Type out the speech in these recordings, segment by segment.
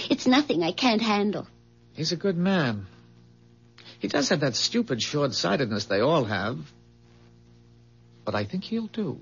It's nothing I can't handle. He's a good man. He does have that stupid short-sightedness they all have. But I think he'll do.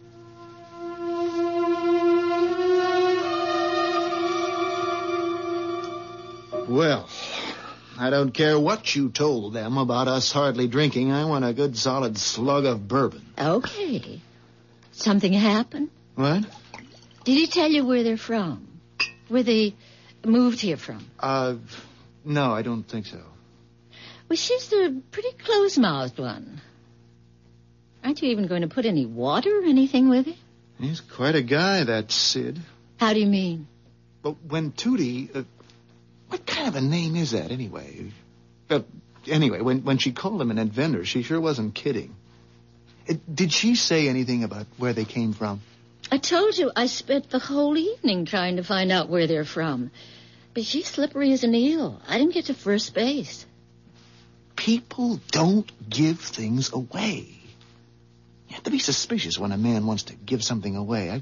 Well, I don't care what you told them about us hardly drinking. I want a good solid slug of bourbon. Okay. Something happened? What? Did he tell you where they're from? Where they moved here from? No, I don't think so. Well, she's the pretty close-mouthed one. Aren't you even going to put any water or anything with it? He's quite a guy, that Sid. How do you mean? But when Tootie... what kind of a name is that, anyway? Anyway, when she called him an inventor, she sure wasn't kidding. Did she say anything about where they came from? I told you I spent the whole evening trying to find out where they're from. But she's slippery as an eel. I didn't get to first base. People don't give things away. You have to be suspicious when a man wants to give something away.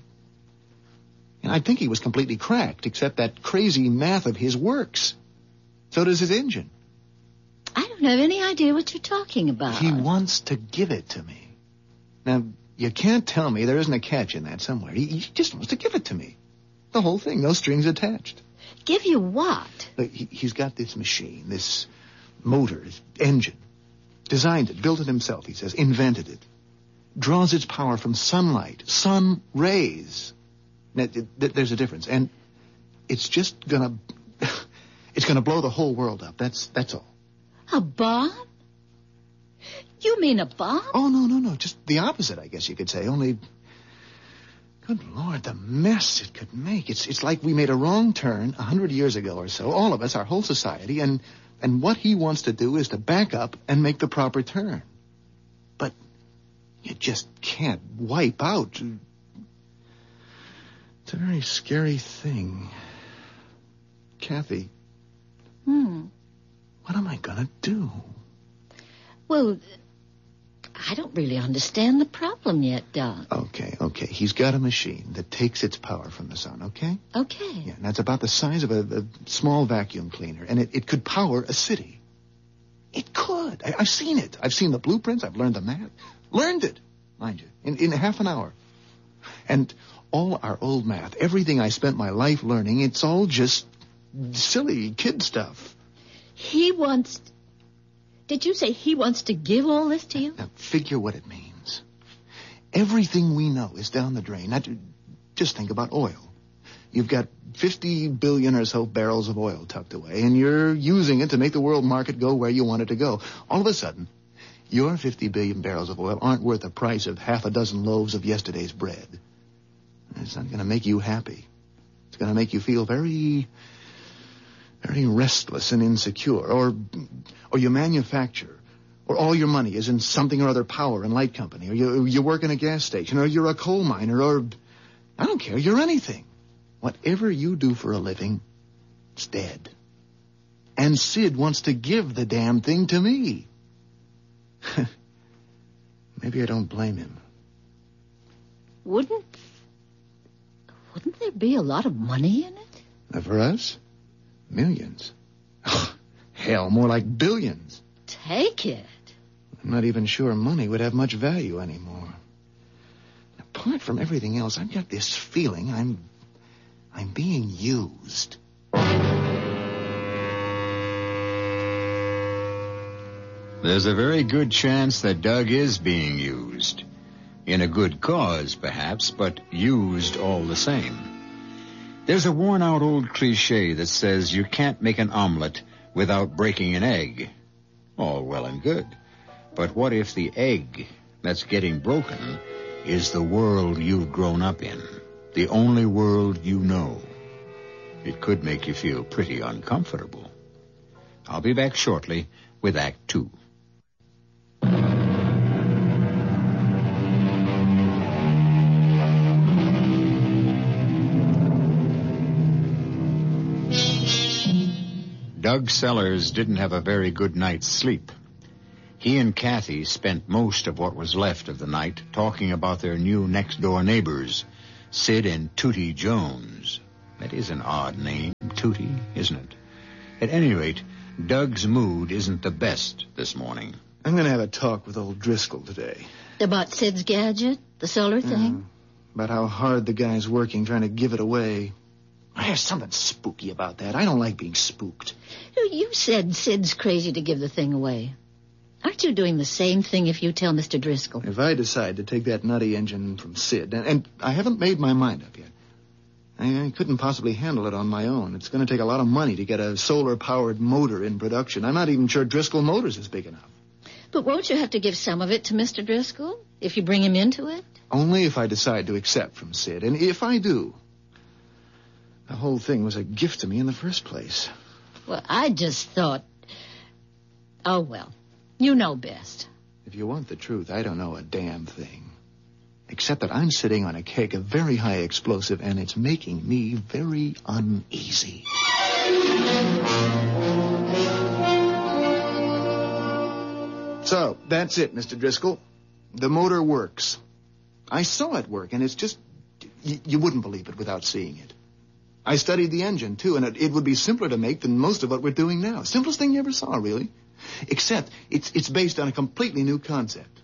I think he was completely cracked, except that crazy math of his works. So does his engine. I don't have any idea what you're talking about. He wants to give it to me. Now, you can't tell me there isn't a catch in that somewhere. He just wants to give it to me. The whole thing, no strings attached. Give you what? Look, he's got this machine, this motor, this engine. Designed it, built it himself, he says, invented it. Draws its power from sunlight, sun rays. Now, there's a difference, and it's just gonna... it's gonna blow the whole world up, that's all. A bomb? You mean a bomb? Oh, no, just the opposite, I guess you could say, only... Good Lord, the mess it could make. It's like we made a wrong turn 100 years ago or so, all of us, our whole society, and what he wants to do is to back up and make the proper turn. But you just can't wipe out... It's a very scary thing. Kathy. What am I gonna do? Well, I don't really understand the problem yet, Doc. Okay. He's got a machine that takes its power from the sun, okay? Okay. Yeah, and that's about the size of a small vacuum cleaner, and it could power a city. It could. I've seen it. I've seen the blueprints. I've learned the math. Learned it, mind you, in half an hour. And all our old math, everything I spent my life learning, it's all just silly kid stuff. He wants... Did you say he wants to give all this to you? Now, figure what it means. Everything we know is down the drain. Now, just think about oil. You've got 50 billion or so barrels of oil tucked away, and you're using it to make the world market go where you want it to go. All of a sudden, your 50 billion barrels of oil aren't worth the price of half a dozen loaves of yesterday's bread. It's not going to make you happy. It's going to make you feel very, very restless and insecure. Or you manufacture, or all your money is in something or other power and light company, or you work in a gas station, or you're a coal miner, or I don't care, you're anything. Whatever you do for a living, it's dead. And Sid wants to give the damn thing to me. Maybe I don't blame him. Wouldn't there be a lot of money in it? For us? Millions. Hell, more like billions. Take it. I'm not even sure money would have much value anymore. Apart from everything else, I've got this feeling I'm being used. There's a very good chance that Doug is being used. In a good cause, perhaps, but used all the same. There's a worn-out old cliché that says you can't make an omelet without breaking an egg. All well and good. But what if the egg that's getting broken is the world you've grown up in? The only world you know. It could make you feel pretty uncomfortable. I'll be back shortly with Act 2. Doug Sellers didn't have a very good night's sleep. He and Kathy spent most of what was left of the night talking about their new next-door neighbors, Sid and Tootie Jones. That is an odd name, Tootie, isn't it? At any rate, Doug's mood isn't the best this morning. I'm going to have a talk with old Driscoll today. About Sid's gadget, the solar thing? About how hard the guy's working trying to give it away. There's something spooky about that. I don't like being spooked. You said Sid's crazy to give the thing away. Aren't you doing the same thing if you tell Mr. Driscoll? If I decide to take that nutty engine from Sid, and I haven't made my mind up yet. I couldn't possibly handle it on my own. It's going to take a lot of money to get a solar-powered motor in production. I'm not even sure Driscoll Motors is big enough. But won't you have to give some of it to Mr. Driscoll if you bring him into it? Only if I decide to accept from Sid. And if I do, the whole thing was a gift to me in the first place. Well, I just thought... Oh, well, you know best. If you want the truth, I don't know a damn thing. Except that I'm sitting on a keg of very high explosive, and it's making me very uneasy. So, that's it, Mr. Driscoll. The motor works. I saw it work, and it's just... You wouldn't believe it without seeing it. I studied the engine, too, and it would be simpler to make than most of what we're doing now. Simplest thing you ever saw, really. Except it's based on a completely new concept.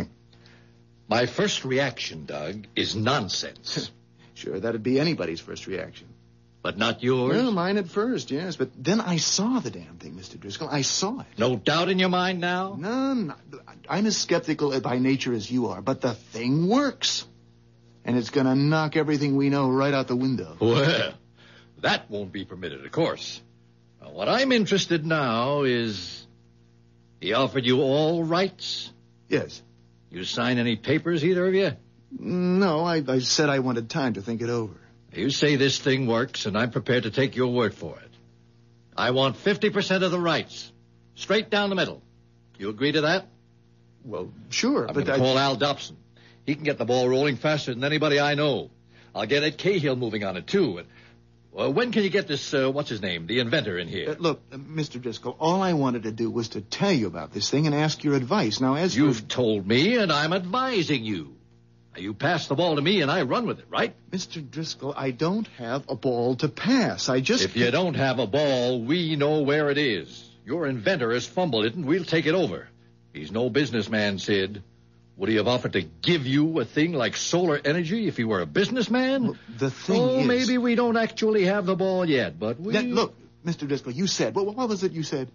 My first reaction, Doug, is nonsense. Sure, that'd be anybody's first reaction. But not yours? Well, mine at first, yes. But then I saw the damn thing, Mr. Driscoll. I saw it. No doubt in your mind now? None. I'm as skeptical by nature as you are, but the thing works. And it's going to knock everything we know right out the window. Well, that won't be permitted, of course. Now, what I'm interested now is... He offered you all rights? Yes. You sign any papers, either of you? No, I said I wanted time to think it over. You say this thing works, and I'm prepared to take your word for it. I want 50% of the rights. Straight down the middle. You agree to that? Well, sure, I'm but going to call Al Dobson. He can get the ball rolling faster than anybody I know. I'll get Ed Cahill moving on it, too. When can you get this, what's his name, the inventor in here? Look, Mr. Driscoll, all I wanted to do was to tell you about this thing and ask your advice. Now, as You've told me, and I'm advising you. Now, you pass the ball to me, and I run with it, right? Mr. Driscoll, I don't have a ball to pass. If you don't have a ball, we know where it is. Your inventor has fumbled it, and we'll take it over. He's no businessman, Sid. Would he have offered to give you a thing like solar energy if he were a businessman? Well, the thing is... maybe we don't actually have the ball yet, but we... Look, Mr. Driscoll, you said... What was it you said?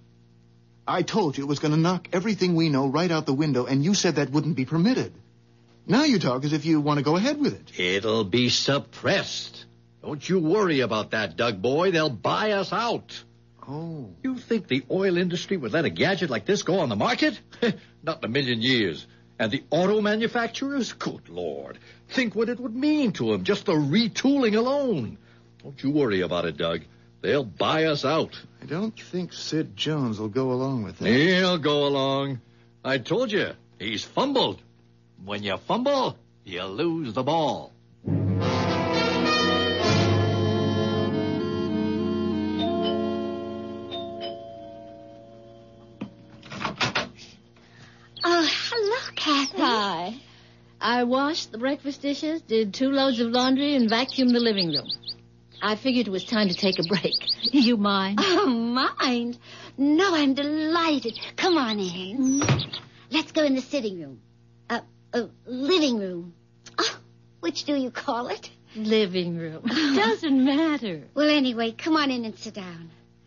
I told you it was going to knock everything we know right out the window, and you said that wouldn't be permitted. Now you talk as if you want to go ahead with it. It'll be suppressed. Don't you worry about that, Doug boy. They'll buy us out. Oh. You think the oil industry would let a gadget like this go on the market? Not in a million years. And the auto manufacturers? Good Lord. Think what it would mean to them, just the retooling alone. Don't you worry about it, Doug. They'll buy us out. I don't think Sid Jones will go along with that. He'll go along. I told you, he's fumbled. When you fumble, you lose the ball. Oh, hello, Kathy. Hi. I washed the breakfast dishes, did 2 loads of laundry, and vacuumed the living room. I figured it was time to take a break. You mind? Oh, mind? No, I'm delighted. Come on in. Let's go in the sitting room. Living room. Oh, which do you call it? Living room. Doesn't matter. Well, anyway, come on in and sit down.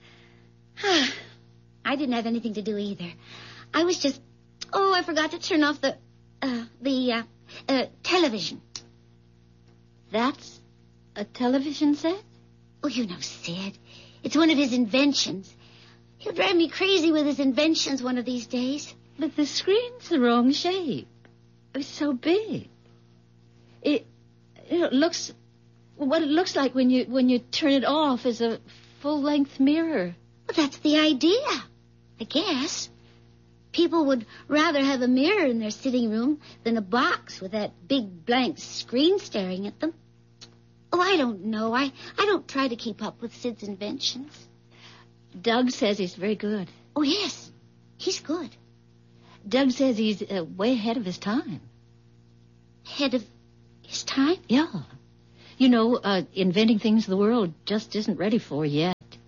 I didn't have anything to do either. I was just... I forgot to turn off the television. That's a television set? Oh, you know Sid. It's one of his inventions. He'll drive me crazy with his inventions one of these days. But the screen's the wrong shape. It's so big. It looks... What it looks like when you turn it off is a full-length mirror. Well, that's the idea, I guess. People would rather have a mirror in their sitting room than a box with that big blank screen staring at them. Oh, I don't know. I don't try to keep up with Sid's inventions. Doug says he's very good. Oh, yes. He's good. Doug says he's way ahead of his time. Ahead of his time? Yeah. You know, inventing things the world just isn't ready for yet.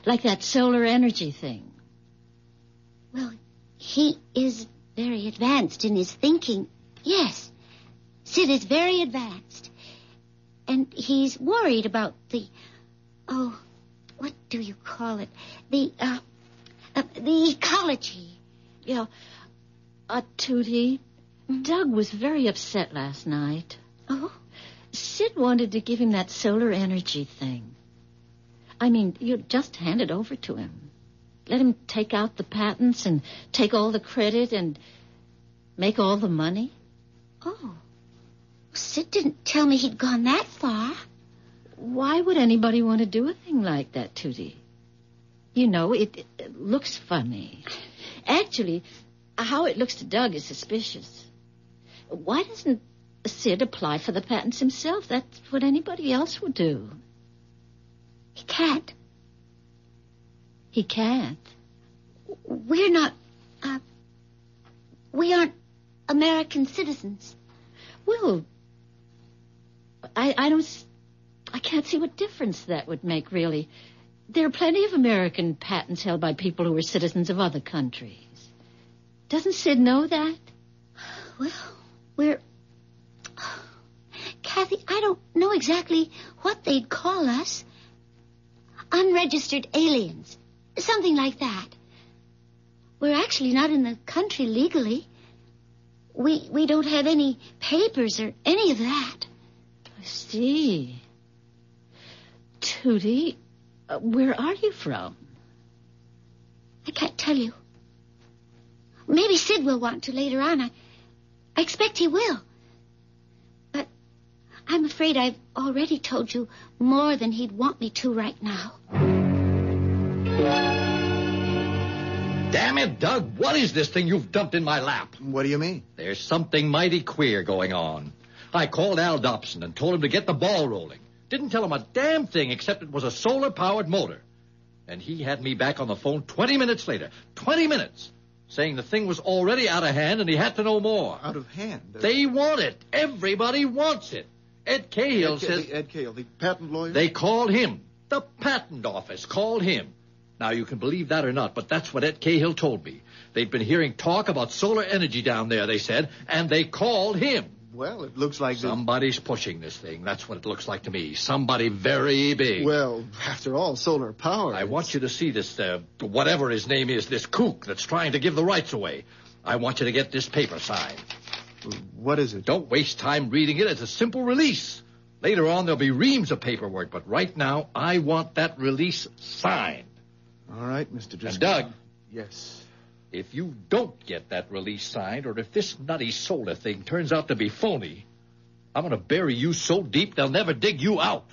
Like that solar energy thing. Well, he is very advanced in his thinking. Yes, Sid is very advanced. And he's worried about what do you call it? The ecology. Tootie, Doug was very upset last night. Oh? Sid wanted to give him that solar energy thing. I mean, you just hand it over to him. Let him take out the patents and take all the credit and make all the money. Oh. Sid didn't tell me he'd gone that far. Why would anybody want to do a thing like that, Tootie? You know, it looks funny. Actually, how it looks to Doug is suspicious. Why doesn't Sid apply for the patents himself? That's what anybody else would do. He can't. He can't? We're not, we aren't American citizens. Well, I can't see what difference that would make, really. There are plenty of American patents held by people who are citizens of other countries. Doesn't Sid know that? Well, Kathy, I don't know exactly what they'd call us. Unregistered aliens. Something like that. We're actually not in the country legally. We don't have any papers or any of that. I see. Tootie, where are you from? I can't tell you. Maybe Sid will want to later on. I expect he will. But I'm afraid I've already told you more than he'd want me to right now. Damn it, Doug, what is this thing you've dumped in my lap? What do you mean? There's something mighty queer going on. I called Al Dobson and told him to get the ball rolling. Didn't tell him a damn thing except it was a solar-powered motor. And he had me back on the phone 20 minutes later. 20 minutes! Saying the thing was already out of hand and he had to know more. Out of hand? They want it. Everybody wants it. Ed Cahill says... Ed Cahill, the patent lawyer? They called him. The patent office called him. Now, you can believe that or not, but that's what Ed Cahill told me. They'd been hearing talk about solar energy down there, they said, and they called him. Well, it looks like... Somebody's pushing this thing. That's what it looks like to me. Somebody very big. Well, after all, solar power... I want you to see this, whatever his name is, this kook that's trying to give the rights away. I want you to get this paper signed. What is it? Don't waste time reading it. It's a simple release. Later on, there'll be reams of paperwork, but right now, I want that release signed. All right, Mr. Driscoll. And Doug. Yes? If you don't get that release signed, or if this nutty solar thing turns out to be phony, I'm going to bury you so deep they'll never dig you out.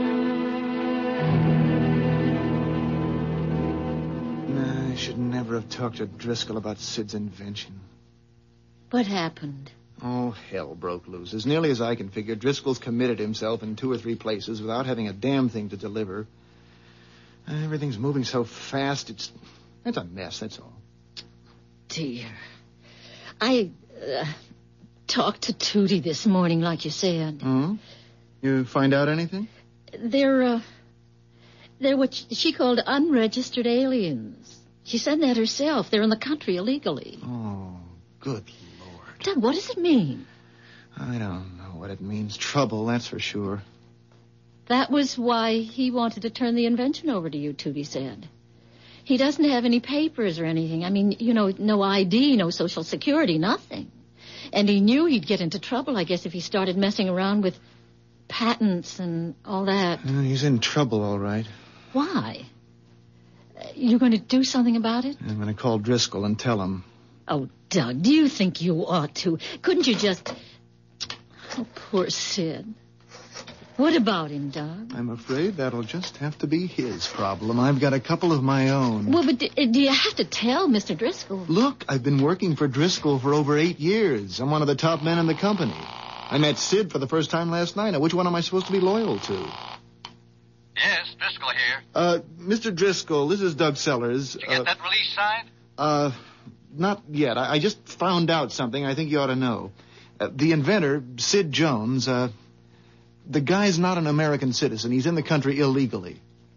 Nah, I should never have talked to Driscoll about Sid's invention. What happened? Oh, hell broke loose. As nearly as I can figure, Driscoll's committed himself in 2 or 3 places without having a damn thing to deliver. Everything's moving so fast, it's a mess, that's all. Dear. I talked to Tootie this morning, like you said. Hmm? You find out anything? They're what she called unregistered aliens. She said that herself. They're in the country illegally. Oh, good Lord. Doug, what does it mean? I don't know what it means. Trouble, that's for sure. That was why he wanted to turn the invention over to you, Tootie said. He doesn't have any papers or anything. I mean, no ID, no Social Security, nothing. And he knew he'd get into trouble, I guess, if he started messing around with patents and all that. He's in trouble, all right. Why? You're going to do something about it? I'm going to call Driscoll and tell him. Oh, Doug, do you think you ought to? Couldn't you just... Oh, poor Sid. What about him, Doug? I'm afraid that'll just have to be his problem. I've got a couple of my own. Well, but do you have to tell Mr. Driscoll? Look, I've been working for Driscoll for over 8 years. I'm one of the top men in the company. I met Sid for the first time last night. Now, which one am I supposed to be loyal to? Yes, Driscoll here. Mr. Driscoll, this is Doug Sellers. Did you get that release signed? Not yet. I just found out something I think you ought to know. The inventor, Sid Jones, the guy's not an American citizen. He's in the country illegally.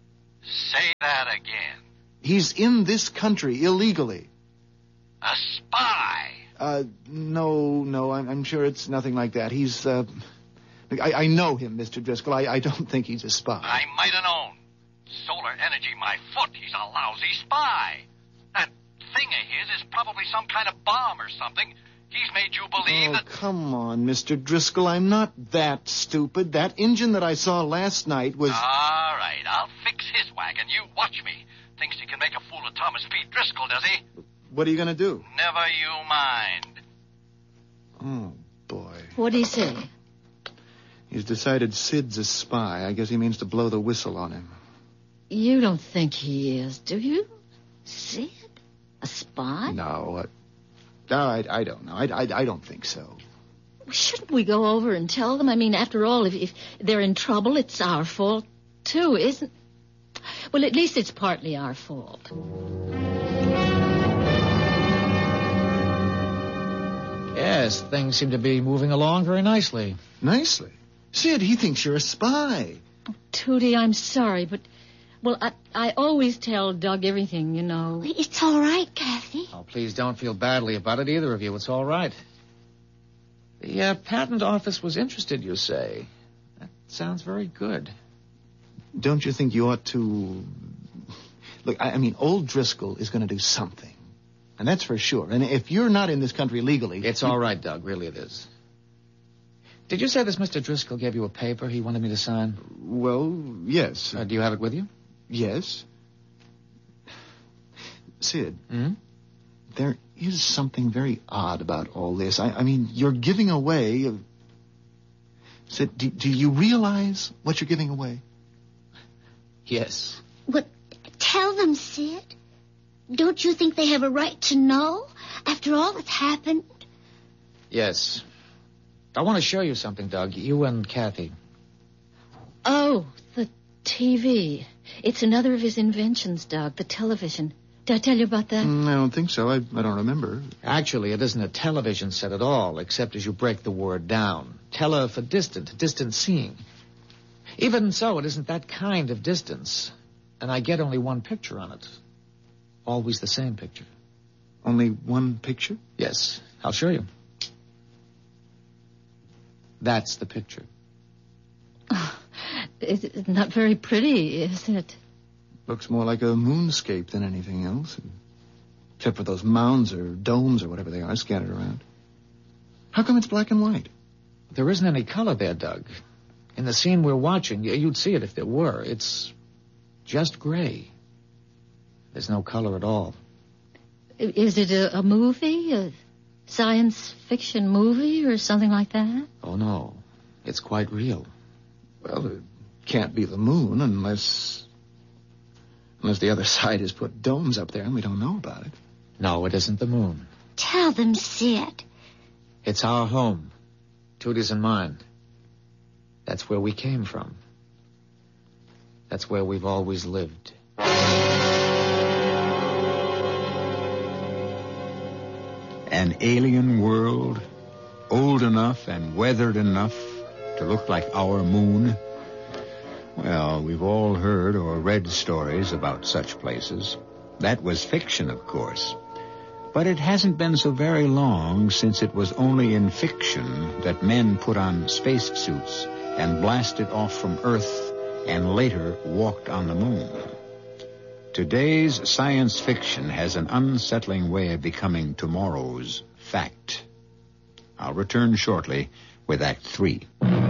Say that again. He's in this country illegally. A spy. No, I'm sure it's nothing like that. He's, I know him, Mr. Driscoll. I don't think he's a spy. I might have known. Solar energy, my foot. He's a lousy spy. That thing of his is probably some kind of bomb or something. He's made you believe that... Come on, Mr. Driscoll. I'm not that stupid. That engine that I saw last night was... All right, I'll fix his wagon. You watch me. Thinks he can make a fool of Thomas P. Driscoll, does he? What are you going to do? Never you mind. Oh, boy. What'd he say? He's decided Sid's a spy. I guess he means to blow the whistle on him. You don't think he is, do you? Sid? A spy? No, I don't know. I don't think so. Shouldn't we go over and tell them? I mean, after all, if they're in trouble, it's our fault, too, isn't... Well, at least it's partly our fault. Yes, things seem to be moving along very nicely. Nicely? Sid, he thinks you're a spy. Tootie, I'm sorry, but... Well, I always tell Doug everything, you know. It's all right, Kathy. Oh, please don't feel badly about it, either of you. It's all right. The patent office was interested, you say. That sounds very good. Don't you think you ought to... Look, I mean, old Driscoll is going to do something. And that's for sure. And if you're not in this country legally... It's all right, Doug. Really it is. Did you say this Mr. Driscoll gave you a paper he wanted me to sign? Well, yes. Do you have it with you? Yes. Sid, Hmm? there is something very odd about all this. I mean, you're giving away... Sid, do you realize what you're giving away? Yes. But tell them, Sid. Don't you think they have a right to know after all that's happened? Yes. I want to show you something, Doug. You and Kathy. Oh, the TV. It's another of his inventions, Doug, the television. Did I tell you about that? I don't think so. I don't remember. Actually, it isn't a television set at all, except as you break the word down. Tele for distant seeing. Even so, it isn't that kind of distance. And I get only one picture on it. Always the same picture. Only one picture? Yes, I'll show you. That's the picture. Oh, it's not very pretty, is it? Looks more like a moonscape than anything else. Except for those mounds or domes or whatever they are scattered around. How come it's black and white? There isn't any color there, Doug. In the scene we're watching, you'd see it if there were. It's just gray. There's no color at all. Is it a movie? A science fiction movie or something like that? Oh, no. It's quite real. Well, it can't be the moon unless the other side has put domes up there and we don't know about it. No, it isn't the moon. Tell them, Sid. It's our home. Tootie's and mine. That's where we came from. That's where we've always lived. An alien world, old enough and weathered enough to look like our moon. Well, we've all heard or read stories about such places. That was fiction, of course. But it hasn't been so very long since it was only in fiction that men put on spacesuits and blasted off from Earth and later walked on the moon. Today's science fiction has an unsettling way of becoming tomorrow's fact. I'll return shortly with Act 3.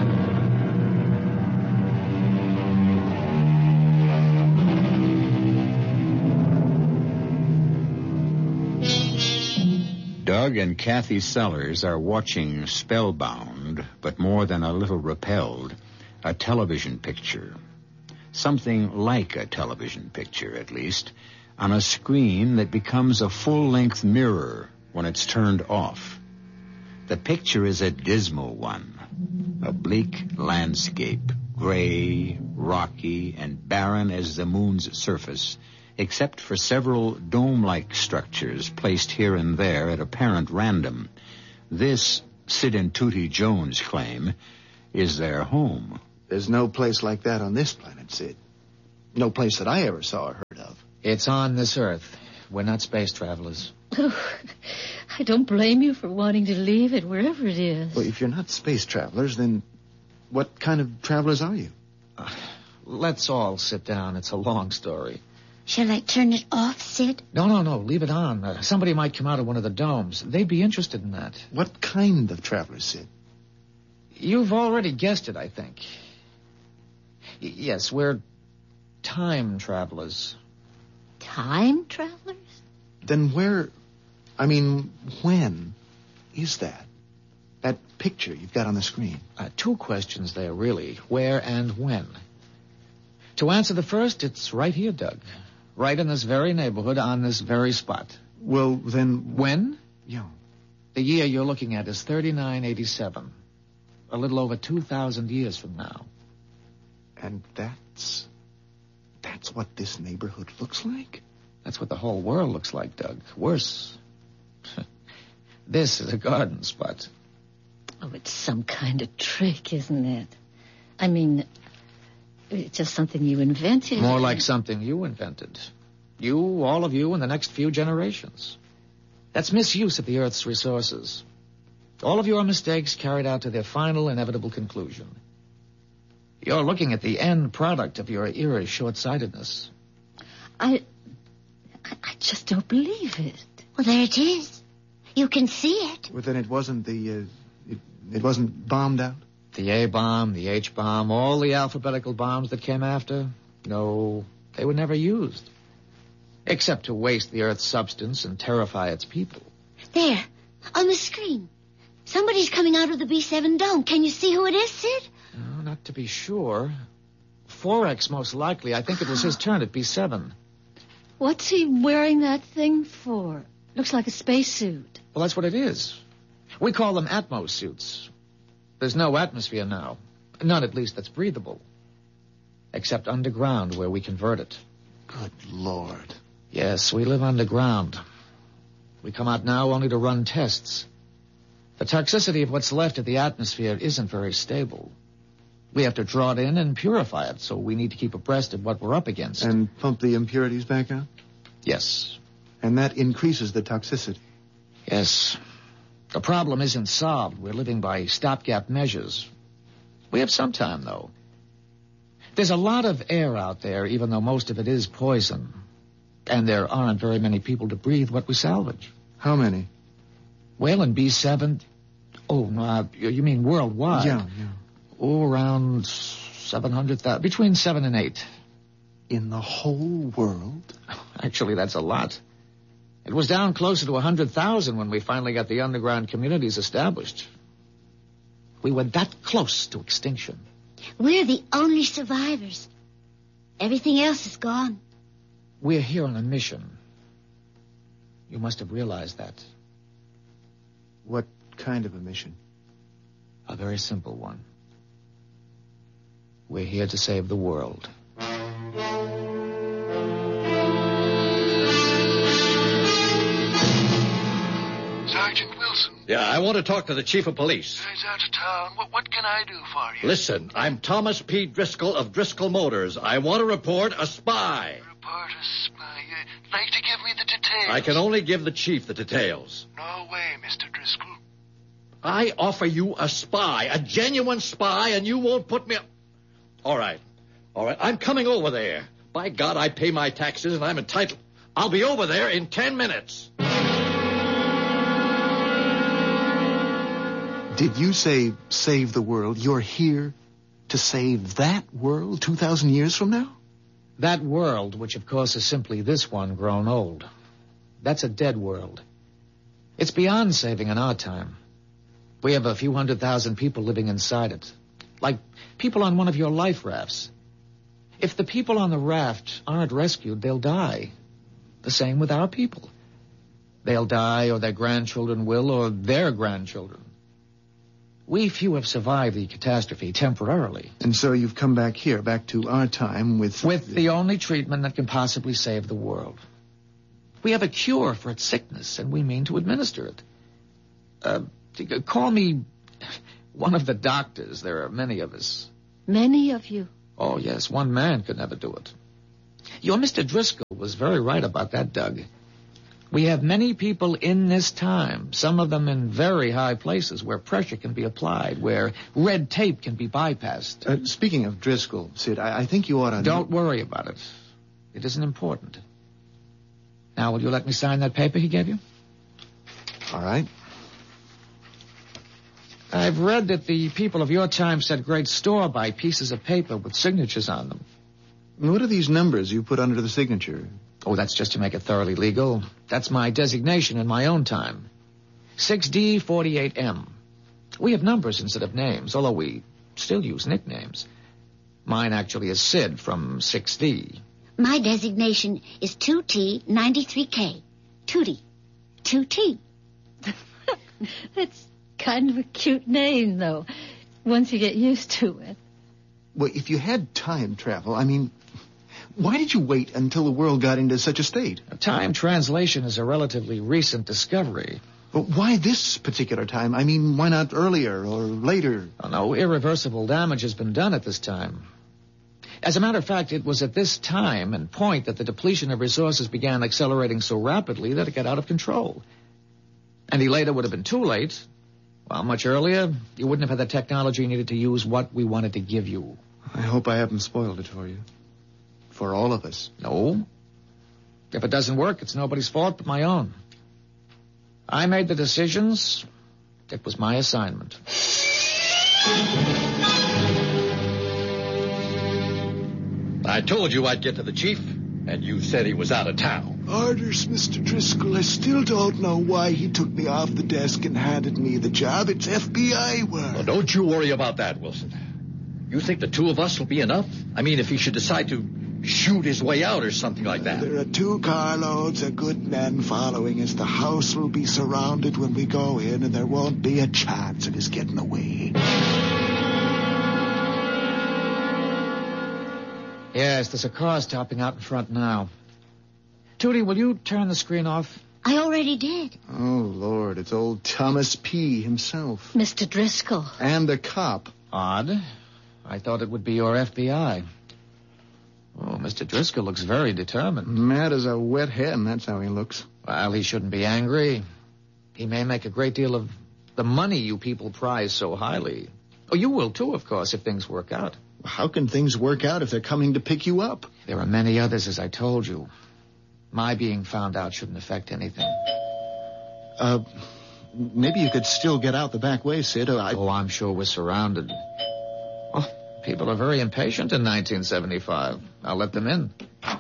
Doug and Kathy Sellers are watching spellbound, but more than a little repelled, a television picture. Something like a television picture, at least, on a screen that becomes a full-length mirror when it's turned off. The picture is a dismal one. A bleak landscape, gray, rocky, and barren as the moon's surface, except for several dome-like structures placed here and there at apparent random. This, Sid and Tootie Jones claim, is their home. There's no place like that on this planet, Sid. No place that I ever saw or heard of. It's on this Earth. We're not space travelers. Oh, I don't blame you for wanting to leave it, wherever it is. Well, if you're not space travelers, then what kind of travelers are you? Let's all sit down. It's a long story. Shall I turn it off, Sid? No. Leave it on. Somebody might come out of one of the domes. They'd be interested in that. What kind of travelers, Sid? You've already guessed it, I think. Yes, we're time travelers. Time travelers? Then when is that? That picture you've got on the screen. Two questions there, really. Where and when? To answer the first, it's right here, Doug. Right in this very neighborhood, on this very spot. Well, then... When? Yeah. The year you're looking at is 3987. A little over 2,000 years from now. And that's what this neighborhood looks like? That's what the whole world looks like, Doug. Worse. This is a garden spot. Oh, it's some kind of trick, isn't it? I mean, it's just something you invented. More like something you invented. You, all of you, in the next few generations. That's misuse of the Earth's resources. All of your mistakes carried out to their final, inevitable conclusion. You're looking at the end product of your era's short-sightedness. I just don't believe it. Well, there it is. You can see it. Well, then it wasn't it wasn't bombed out? The A-bomb, the H-bomb, all the alphabetical bombs that came after, no, they were never used. Except to waste the Earth's substance and terrify its people. There, on the screen. Somebody's coming out of the B7 dome. Can you see who it is, Sid? No, not to be sure. Forex, most likely. I think it was his turn at B7. What's he wearing that thing for? Looks like a spacesuit. Well, that's what it is. We call them Atmos suits. There's no atmosphere now. None, at least, that's breathable. Except underground, where we convert it. Good Lord. Yes, we live underground. We come out now only to run tests. The toxicity of what's left of the atmosphere isn't very stable. We have to draw it in and purify it, so we need to keep abreast of what we're up against. And pump the impurities back out? Yes. And that increases the toxicity? Yes. The problem isn't solved. We're living by stopgap measures. We have some time, though. There's a lot of air out there, even though most of it is poison. And there aren't very many people to breathe what we salvage. How many? Well, in B7... Oh, no, you mean worldwide? Yeah. Oh, around 700,000. Between 7 and 8. In the whole world? Actually, that's a lot. It was down closer to 100,000 when we finally got the underground communities established. We were that close to extinction. We're the only survivors. Everything else is gone. We're here on a mission. You must have realized that. What kind of a mission? A very simple one. We're here to save the world. Sergeant Wilson. Yeah, I want to talk to the chief of police. He's out of town. What can I do for you? Listen, I'm Thomas P. Driscoll of Driscoll Motors. I want to report a spy. Report a spy. You'd like to give me the details? I can only give the chief the details. No way, Mr. Driscoll. I offer you a spy, a genuine spy, and you won't put me... All right. I'm coming over there. By God, I pay my taxes, and I'm entitled. I'll be over there in 10 minutes. Did you say save the world? You're here to save that world 2,000 years from now? That world, which of course is simply this one grown old. That's a dead world. It's beyond saving in our time. We have a few 100,000 people living inside it. Like people on one of your life rafts. If the people on the raft aren't rescued, they'll die. The same with our people. They'll die, or their grandchildren will, or their grandchildren. We few have survived the catastrophe temporarily. And so you've come back here, back to our time with... With the only treatment that can possibly save the world. We have a cure for its sickness, and we mean to administer it. Call me one of the doctors. There are many of us. Many of you? Oh, yes. One man could never do it. Your Mr. Driscoll was very right about that, Doug. We have many people in this time, some of them in very high places where pressure can be applied, where red tape can be bypassed. Speaking of Driscoll, Sid, I think you ought to... Don't worry about it. It isn't important. Now, will you let me sign that paper he gave you? All right. I've read that the people of your time set great store by pieces of paper with signatures on them. What are these numbers you put under the signature? Oh, that's just to make it thoroughly legal. That's my designation in my own time. 6D48M. We have numbers instead of names, although we still use nicknames. Mine actually is Sid from 6D. My designation is 2T93K. Tootie. 2T. That's kind of a cute name, though, once you get used to it. Well, if you had time travel, I mean, why did you wait until the world got into such a state? Time translation is a relatively recent discovery. But why this particular time? I mean, why not earlier or later? Oh, no, irreversible damage has been done at this time. As a matter of fact, it was at this time and point that the depletion of resources began accelerating so rapidly that it got out of control. Any later would have been too late. Well, much earlier, you wouldn't have had the technology needed to use what we wanted to give you. I hope I haven't spoiled it for you. For all of us. No. If it doesn't work, it's nobody's fault but my own. I made the decisions. It was my assignment. I told you I'd get to the chief, and you said he was out of town. Orders, Mr. Driscoll. I still don't know why he took me off the desk and handed me the job. It's FBI work. Well, don't you worry about that, Wilson. You think the two of us will be enough? I mean, if he should decide to shoot his way out or something like that. There are 2 carloads of good men following us. The house will be surrounded when we go in, and there won't be a chance of his getting away. Yes, there's a car stopping out in front now. Tootie, will you turn the screen off? I already did. Oh, Lord, it's old Thomas P. himself. Mr. Driscoll. And the cop. Odd. I thought it would be your FBI. Oh, Mr. Driscoll looks very determined. Mad as a wet hen, that's how he looks. Well, he shouldn't be angry. He may make a great deal of the money you people prize so highly. Oh, you will too, of course, if things work out. How can things work out if they're coming to pick you up? There are many others, as I told you. My being found out shouldn't affect anything. Maybe you could still get out the back way, Sid. Oh, I'm sure we're surrounded. Oh, people are very impatient in 1975. I'll let them in.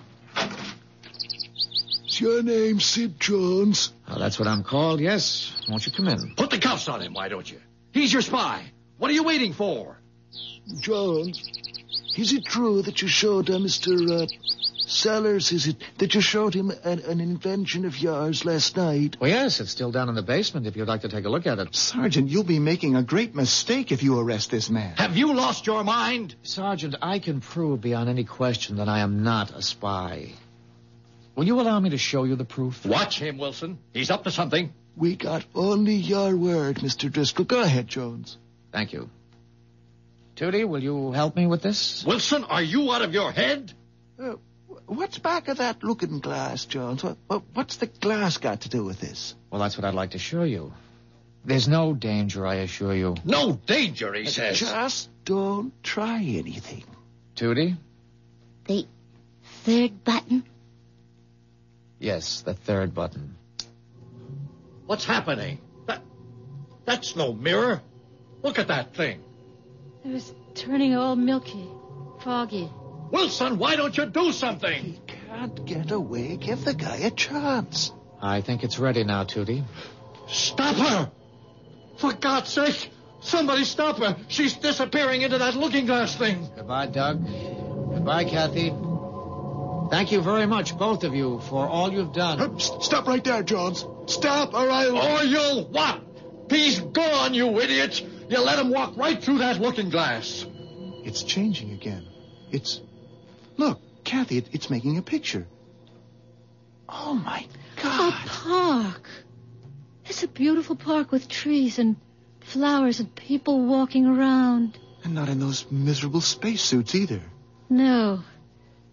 Is your name Sid Jones? Oh, that's what I'm called, yes. Won't you come in? Put the cuffs on him, why don't you? He's your spy. What are you waiting for? Jones, is it true that you showed Mr. Sellers, is it that you showed him an invention of yours last night? Well, yes, it's still down in the basement if you'd like to take a look at it. Sergeant, you'll be making a great mistake if you arrest this man. Have you lost your mind? Sergeant, I can prove beyond any question that I am not a spy. Will you allow me to show you the proof? Watch him, Wilson. He's up to something. We got only your word, Mr. Driscoll. Go ahead, Jones. Thank you. Tootie, will you help me with this? Wilson, are you out of your head? What's back of that looking glass, Jones? What's the glass got to do with this? Well, that's what I'd like to show you. There's no danger, I assure you. No danger, he says. Just don't try anything. Tootie? The 3rd button? Yes, the 3rd button. What's happening? That's no mirror. Look at that thing. It was turning all milky, foggy. Wilson, why don't you do something? He can't get away. Give the guy a chance. I think it's ready now, Tootie. Stop her! For God's sake, somebody stop her. She's disappearing into that looking glass thing. Goodbye, Doug. Goodbye, Kathy. Thank you very much, both of you, for all you've done. Stop right there, Jones. Stop, or I'll... Or you'll what? He's gone, you idiot. You let him walk right through that looking glass. It's changing again. Look, Kathy, it's making a picture. Oh, my God. A park. It's a beautiful park with trees and flowers and people walking around. And not in those miserable spacesuits either. No. It's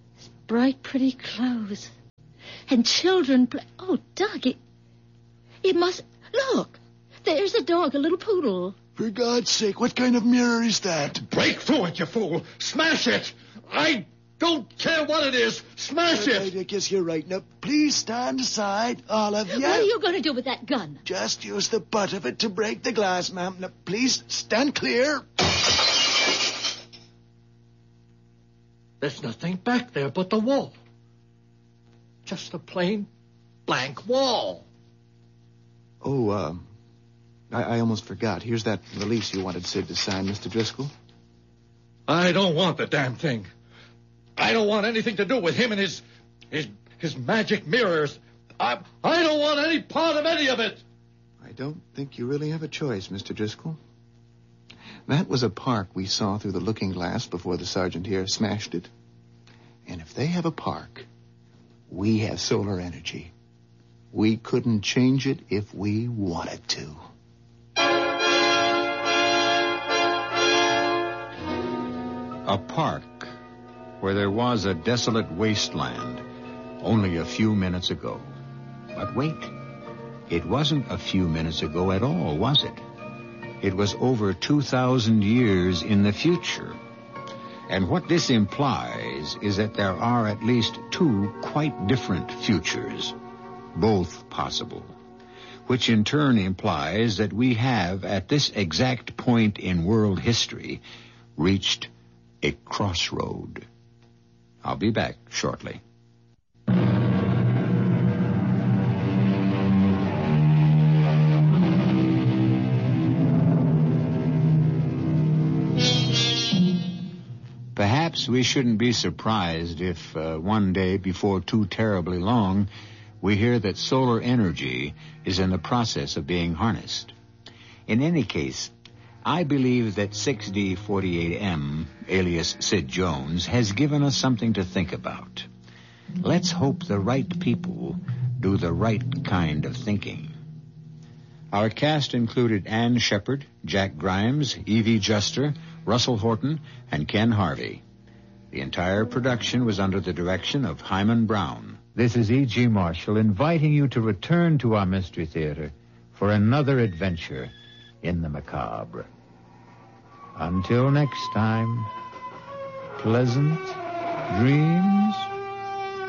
bright, pretty clothes. And children play. Oh, Doug, it must... Look, there's a dog, a little poodle. For God's sake, what kind of mirror is that? Break through it, you fool! Smash it! I don't care what it is! Smash it! I guess you're right. Now, please stand aside, all of you. What are you going to do with that gun? Just use the butt of it to break the glass, ma'am. Now, please stand clear. There's nothing back there but the wall. Just a plain, blank wall. Oh, I almost forgot. Here's that release you wanted Sid to sign, Mr. Driscoll. I don't want the damn thing. I don't want anything to do with him and his magic mirrors. I don't want any part of any of it. I don't think you really have a choice, Mr. Driscoll. That was a park we saw through the looking glass before the sergeant here smashed it. And if they have a park, we have solar energy. We couldn't change it if we wanted to. A park where there was a desolate wasteland only a few minutes ago. But wait, it wasn't a few minutes ago at all, was it? It was over 2,000 years in the future. And what this implies is that there are at least two quite different futures, both possible, which in turn implies that we have, at this exact point in world history, reached a crossroad. I'll be back shortly. Perhaps we shouldn't be surprised if one day, before too terribly long, we hear that solar energy is in the process of being harnessed. In any case, I believe that 6D48M, alias Sid Jones, has given us something to think about. Let's hope the right people do the right kind of thinking. Our cast included Ann Shepard, Jack Grimes, Evie Juster, Russell Horton, and Ken Harvey. The entire production was under the direction of Hyman Brown. This is E.G. Marshall inviting you to return to our Mystery Theater for another adventure in the macabre. Until next time, pleasant dreams.